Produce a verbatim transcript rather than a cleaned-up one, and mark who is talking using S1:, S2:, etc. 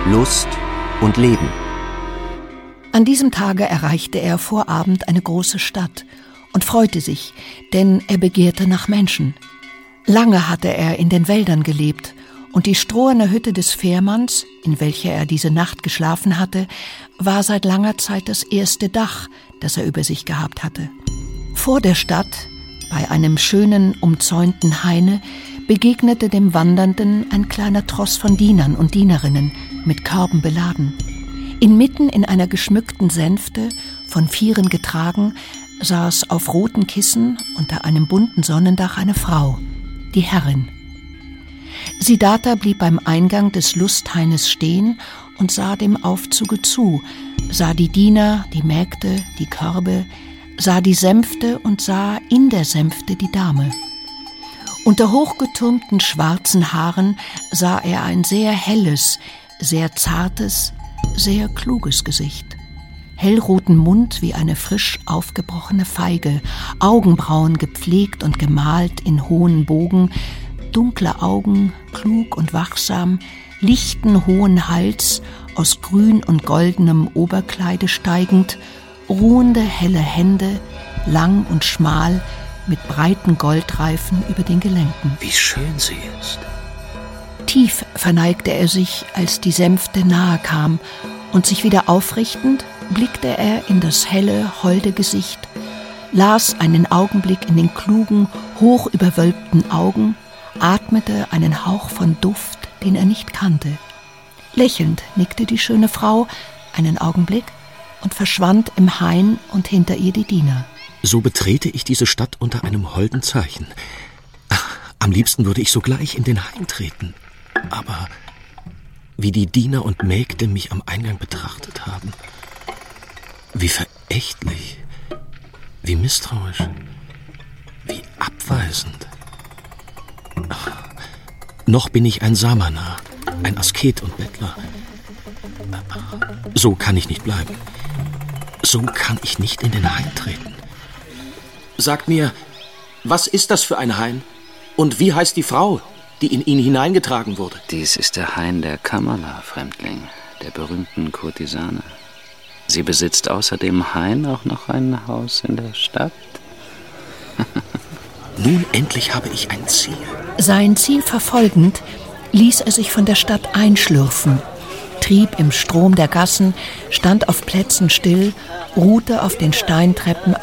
S1: Lust und Leben.
S2: An diesem Tage erreichte er vor Abend eine große Stadt und freute sich, denn er begehrte nach Menschen. Lange hatte er in den Wäldern gelebt, und die stroherne Hütte des Fährmanns, in welcher er diese Nacht geschlafen hatte, war seit langer Zeit das erste Dach, das er über sich gehabt hatte. Vor der Stadt, bei einem schönen, umzäunten Haine, begegnete dem Wandernden ein kleiner Tross von Dienern und Dienerinnen, mit Körben beladen. Inmitten in einer geschmückten Sänfte, von Vieren getragen, saß auf roten Kissen unter einem bunten Sonnendach eine Frau, die Herrin. Siddhartha blieb beim Eingang des Lusthaines stehen und sah dem Aufzuge zu, sah die Diener, die Mägde, die Körbe, sah die Sänfte und sah in der Sänfte die Dame. Unter hochgetürmten schwarzen Haaren sah er ein sehr helles, sehr zartes, sehr kluges Gesicht. Hellroten Mund wie eine frisch aufgebrochene Feige, Augenbrauen gepflegt und gemalt in hohen Bogen, dunkle Augen, klug und wachsam, lichten hohen Hals, aus grün und goldenem Oberkleide steigend, ruhende helle Hände, lang und schmal, mit breiten Goldreifen über den Gelenken.
S3: Wie schön sie ist.
S2: Tief verneigte er sich, als die Sänfte nahe kam, und sich wieder aufrichtend, blickte er in das helle, holde Gesicht, las einen Augenblick in den klugen, hochüberwölbten Augen, atmete einen Hauch von Duft, den er nicht kannte. Lächelnd nickte die schöne Frau einen Augenblick und verschwand im Hain und hinter ihr die Diener.
S3: So betrete ich diese Stadt unter einem holden Zeichen. Am liebsten würde ich sogleich in den Hain treten. Aber wie die Diener und Mägde mich am Eingang betrachtet haben, wie verächtlich, wie misstrauisch, wie abweisend. Ach, noch bin ich ein Samana, ein Asket und Bettler. So kann ich nicht bleiben. So kann ich nicht in den Hain treten.
S4: Sagt mir, was ist das für ein Hain? Und wie heißt die Frau, die in ihn hineingetragen wurde?
S5: Dies ist der Hain der Kamala, Fremdling, der berühmten Kurtisane. Sie besitzt außer dem Hain auch noch ein Haus in der Stadt.
S3: Nun endlich habe ich ein Ziel.
S2: Sein Ziel verfolgend, ließ er sich von der Stadt einschlürfen, trieb im Strom der Gassen, stand auf Plätzen still, ruhte auf den Steintreppen